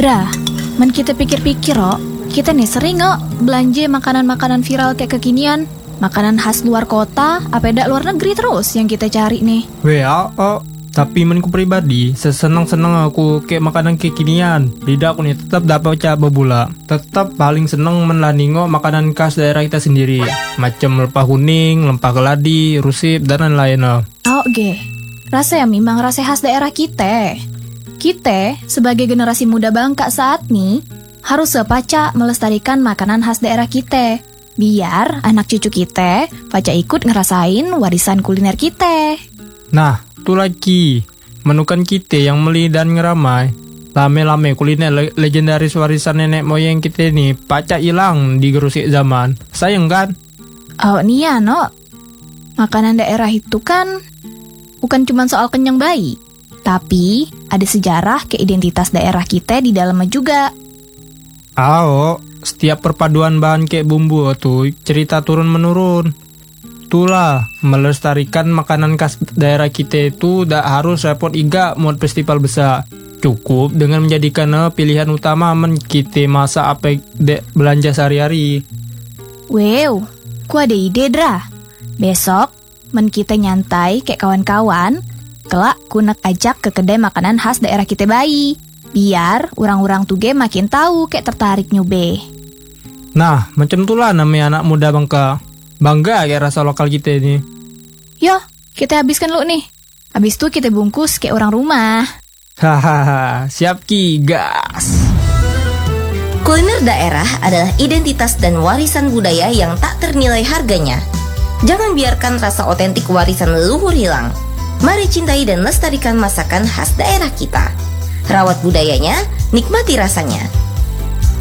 Dra, men kita pikir-pikir kita nih sering belanja makanan-makanan viral kayak kekinian. Makanan khas luar kota, apa dak luar negeri terus yang kita cari nih. Tapi menku pribadi, sesenang-senang aku kayak makanan kekinian. Lidah aku nih tetap dapat coba bula. Tetap paling seneng menlandingo makanan khas daerah kita sendiri. Macam lempah kuning, lempah keladi, rusip, dan lain-lain. Rasa yang memang rasa khas daerah kita. Kita, sebagai generasi muda bangka saat ini, harus sepaca melestarikan makanan khas daerah kita. Biar anak cucu kita paca ikut ngerasain warisan kuliner kita. Nah, tu lagi menukan kita yang meli dan ngeramai. Lame-lame kuliner legendaris warisan nenek moyang kita ini paca hilang di gerusik zaman. Sayang kan? Makanan daerah itu kan bukan cuma soal kenyang bayi, tapi ada sejarah ke identitas daerah kita di dalamnya juga. Setiap perpaduan bahan kayak bumbu tuh cerita turun-menurun. Itulah, melestarikan makanan khas daerah kita itu tak harus repot iga muat festival besar. Cukup dengan menjadikan pilihan utama kita masak apa belanja sehari-hari. Wow, ku ada ide Dra. Besok, kita nyantai kayak kawan-kawan, kelak ku nak ajak ke kedai makanan khas daerah kita bayi. Biar orang-orang tuge makin tahu kayak tertarik nyobe. Nah, macam itulah namanya anak muda bangga kayak rasa lokal kita ini. Yo, kita habiskan dulu nih. Habis itu kita bungkus kayak orang rumah. Hahaha, siap Ki, gas. Kuliner daerah adalah identitas dan warisan budaya yang tak ternilai harganya. Jangan biarkan rasa otentik warisan leluhur hilang. Mari cintai dan lestarikan masakan khas daerah kita. Rawat budayanya, nikmati rasanya.